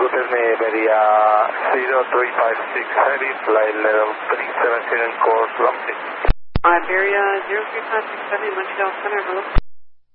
route is Iberia 0356 heavy, flight level 370 course, Lomsey. Iberia 0356 heavy, Montreal Center, hello.